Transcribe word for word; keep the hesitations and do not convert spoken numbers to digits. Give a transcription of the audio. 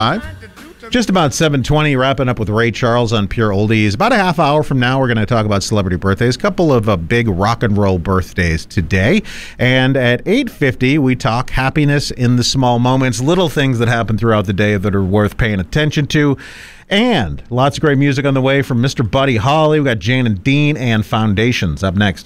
Just about seven twenty, wrapping up with Ray Charles on Pure Oldies. About a half hour from now, we're going to talk about celebrity birthdays. A couple of uh, big rock and roll birthdays today. And at eight fifty, we talk happiness in the small moments, little things that happen throughout the day that are worth paying attention to. And lots of great music on the way from Mister Buddy Holly. We got Jane and Dean and Foundations up next.